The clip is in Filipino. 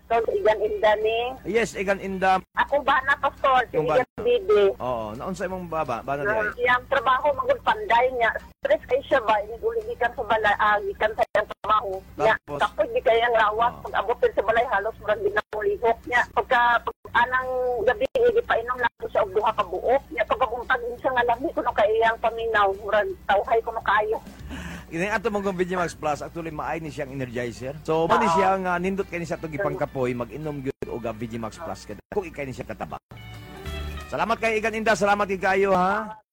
Pastor, igan inda ni. Yes, igan inda. Ako ba na, Pastor? Si Yung ba- igan bibi. Oo, naunsa imong baba, bana di ay. Iyang trabaho, magul panday niya. Stress kayo siya ba? Uli gikan sa balay, gikan sa iyang trabaho. Niya, Tapos? kapoy di kayang lawas. Pag abutin sa balay, halos murag di na mulihok niya. Pagka anang gabi, painom lang ko siya og duha ka buok. Niya, pagkakuntag siya nga lami, kuno kayang paminaw. Murag tawhay kuno kayo. Ini ato mong Vigimax Plus actually maay ni siyang energizer. So man ni siya nga nindot kay ni siya to gipangkapoy mag-inom gyud og Vigimax Plus kada kung ikay ni siya kataba. Salamat kay Igan Inda, salamat kay kayo ha.